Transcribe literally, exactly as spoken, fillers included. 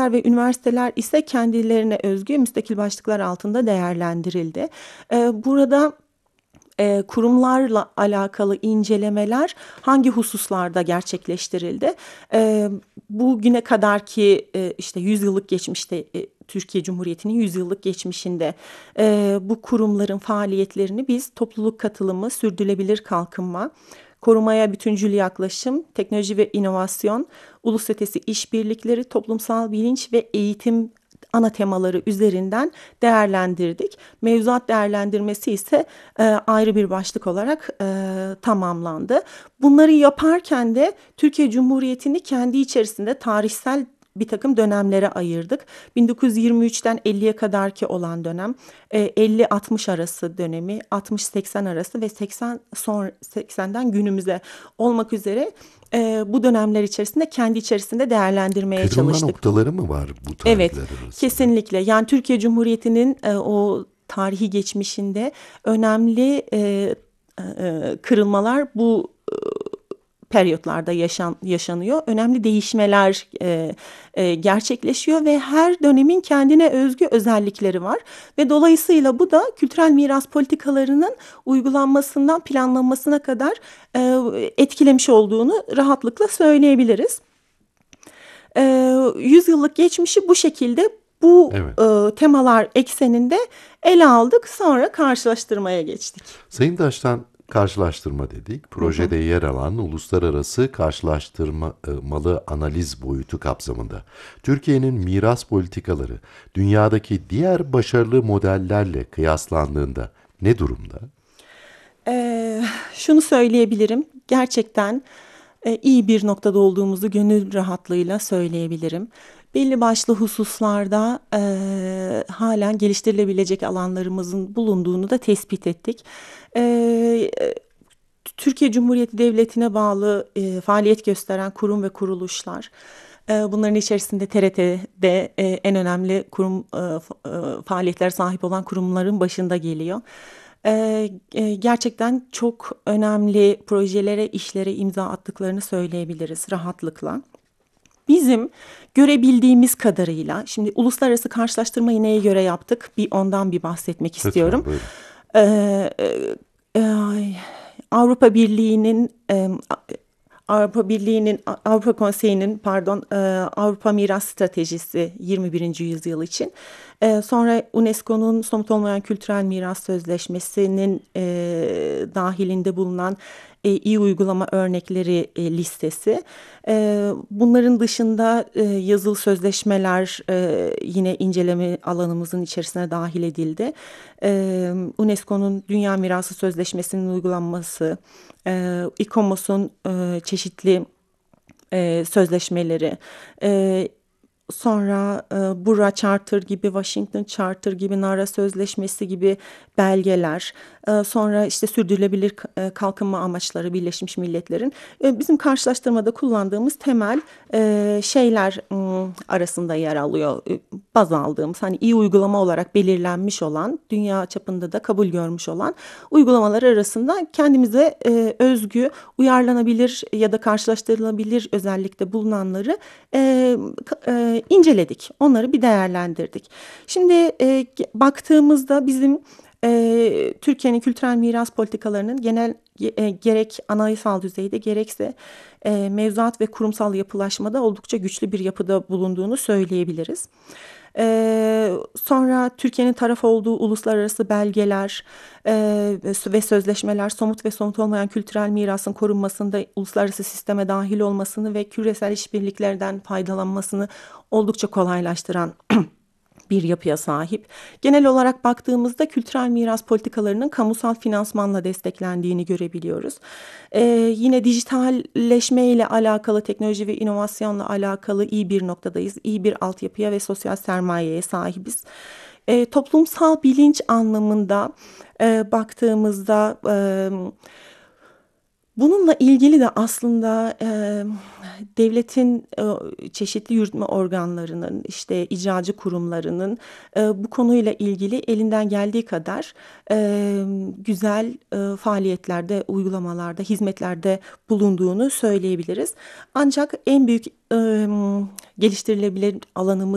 okullar ve üniversiteler ise kendilerine özgü müstakil başlıklar altında değerlendirildi. Eee, burada Eee, kurumlarla alakalı incelemeler hangi hususlarda gerçekleştirildi? Eee, bugüne kadarki eee, işte yüz yıllık geçmişte eee, Türkiye Cumhuriyeti'nin yüz yıllık geçmişinde eee, bu kurumların faaliyetlerini biz topluluk katılımı, sürdürülebilir kalkınma, korumaya bütüncül yaklaşım, teknoloji ve inovasyon, ulus ötesi işbirlikleri, toplumsal bilinç ve eğitim ana temaları üzerinden değerlendirdik. Mevzuat değerlendirmesi ise e, ayrı bir başlık olarak e, tamamlandı. Bunları yaparken de Türkiye Cumhuriyeti'ni kendi içerisinde tarihsel bir takım dönemlere ayırdık. bin dokuz yüz yirmi üçten elliye kadarki olan dönem, e, elli altmış arası dönemi, altmış seksen arası ve seksen son seksenden günümüze olmak üzere e, bu dönemler içerisinde kendi içerisinde değerlendirmeye Kırılma çalıştık. noktaları mı var bu Evet, tarihler arasında? kesinlikle. Yani Türkiye Cumhuriyeti'nin e, o tarihi geçmişinde önemli e, e, kırılmalar bu e, periyotlarda yaşan, yaşanıyor. Önemli değişmeler e, e, gerçekleşiyor ve her dönemin kendine özgü özellikleri var. Ve dolayısıyla bu da kültürel miras politikalarının uygulanmasından planlanmasına kadar e, etkilemiş olduğunu rahatlıkla söyleyebiliriz. yüz yıllık geçmişi bu şekilde bu Evet. e, temalar ekseninde ele aldık. Sonra karşılaştırmaya geçtik. Sayın Taş'tan karşılaştırma dedik. Projede hı hı. yer alan uluslararası karşılaştırmalı analiz boyutu kapsamında Türkiye'nin miras politikaları dünyadaki diğer başarılı modellerle kıyaslandığında ne durumda? Ee, şunu söyleyebilirim. Gerçekten e, iyi bir noktada olduğumuzu gönül rahatlığıyla söyleyebilirim. Belli başlı hususlarda e, halen geliştirilebilecek alanlarımızın bulunduğunu da tespit ettik. E, Türkiye Cumhuriyeti Devleti'ne bağlı e, faaliyet gösteren kurum ve kuruluşlar. E, bunların içerisinde T R T'de e, en önemli kurum e, e, faaliyetler sahip olan kurumların başında geliyor. E, e, gerçekten çok önemli projelere, işlere imza attıklarını söyleyebiliriz rahatlıkla. Bizim görebildiğimiz kadarıyla, şimdi uluslararası karşılaştırmayı neye göre yaptık? Bir ondan bir bahsetmek istiyorum. Lütfen buyurun. Ee, e, e, Avrupa Birliği'nin e, Avrupa Birliği'nin Avrupa Konseyi'nin pardon e, Avrupa Miras Stratejisi yirmi birinci yüzyıl için. E, sonra UNESCO'nun somut olmayan kültürel miras sözleşmesinin e, dahilinde bulunan e, iyi uygulama örnekleri e, listesi. E, bunların dışında e, yazılı sözleşmeler e, yine inceleme alanımızın içerisine dahil edildi. E, UNESCO'nun Dünya Mirası Sözleşmesi'nin uygulanması, e, İKOMOS'un e, çeşitli e, sözleşmeleri, e, sonra e, Bura Charter gibi, Washington Charter gibi, Nara Sözleşmesi gibi belgeler, e, sonra işte sürdürülebilir e, kalkınma amaçları Birleşmiş Milletler'in e, bizim karşılaştırmada kullandığımız temel e, şeyler m, arasında yer alıyor. E, baz aldığımız, hani iyi uygulama olarak belirlenmiş olan, dünya çapında da kabul görmüş olan uygulamalar arasında kendimize e, özgü, uyarlanabilir ya da karşılaştırılabilir özellikle bulunanları e, e, inceledik. Onları bir değerlendirdik. Şimdi e, baktığımızda bizim e, Türkiye'nin kültürel miras politikalarının genel e, gerek anayasal düzeyde gerekse e, mevzuat ve kurumsal yapılaşmada oldukça güçlü bir yapıda bulunduğunu söyleyebiliriz. Ee, sonra Türkiye'nin taraf olduğu uluslararası belgeler e, ve sözleşmeler somut ve somut olmayan kültürel mirasın korunmasında uluslararası sisteme dahil olmasını ve küresel işbirliklerden faydalanmasını oldukça kolaylaştıran bir yapıya sahip. Genel olarak baktığımızda kültürel miras politikalarının kamusal finansmanla desteklendiğini görebiliyoruz. Ee, yine dijitalleşme ile alakalı, teknoloji ve inovasyonla alakalı iyi bir noktadayız. İyi bir altyapıya ve sosyal sermayeye sahibiz. Ee, toplumsal bilinç anlamında e, baktığımızda E, bununla ilgili de aslında e, devletin e, çeşitli yürütme organlarının, işte icracı kurumlarının e, bu konuyla ilgili elinden geldiği kadar e, güzel e, faaliyetlerde, uygulamalarda, hizmetlerde bulunduğunu söyleyebiliriz. Ancak en büyük e, geliştirilebilir alanımız